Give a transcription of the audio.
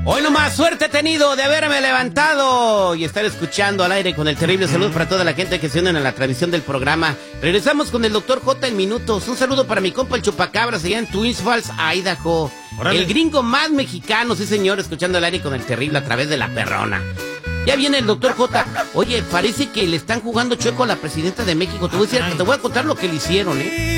Hoy nomás suerte he tenido de haberme levantado y estar escuchando al aire con el terrible. Saludos para toda la gente que se unen a la transmisión del programa. Regresamos con el Dr. J en minutos. Un saludo para mi compa el Chupacabras allá en Twins Falls, Idaho. Órale. El gringo más mexicano, sí señor, escuchando al aire con el terrible a través de la perrona. Ya viene el Dr. J. Oye, parece que le están jugando chueco a la presidenta de México. Te voy a contar lo que le hicieron,